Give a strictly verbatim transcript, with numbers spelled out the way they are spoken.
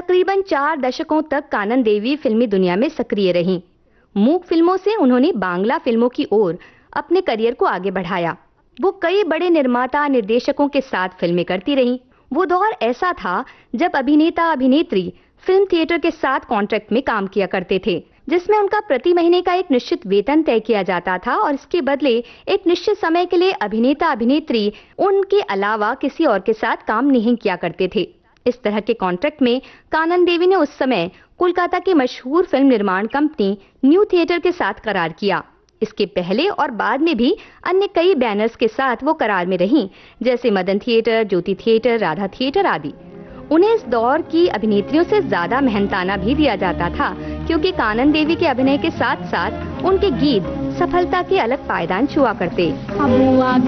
तकरीबन चार दशकों तक कानन देवी फिल्मी दुनिया में सक्रिय रहीं। मूक फिल्मों से उन्होंने बांग्ला फिल्मों की ओर अपने करियर को आगे बढ़ाया। वो कई बड़े निर्माता निर्देशकों के साथ फिल्में करती रहीं। वो दौर ऐसा था जब अभिनेता अभिनेत्री फिल्म थिएटर के साथ कॉन्ट्रैक्ट में काम किया करते थे, जिसमें उनका प्रति महीने का एक निश्चित वेतन तय किया जाता था और इसके बदले एक निश्चित समय के लिए अभिनेता अभिनेत्री उनके अलावा किसी और के साथ काम नहीं किया करते थे। इस तरह के कॉन्ट्रैक्ट में कानन देवी ने उस समय कोलकाता की मशहूर फिल्म निर्माण कंपनी न्यू थिएटर के साथ करार किया। इसके पहले और बाद में भी अन्य कई बैनर्स के साथ वो करार में रहीं, जैसे मदन थिएटर, ज्योति थिएटर, राधा थिएटर आदि। उन्हें इस दौर की अभिनेत्रियों से ज्यादा मेहनताना भी दिया जाता था, क्योंकि कानन देवी के अभिनय के साथ साथ उनके गीत सफलता के अलग पायदान छुआ करते।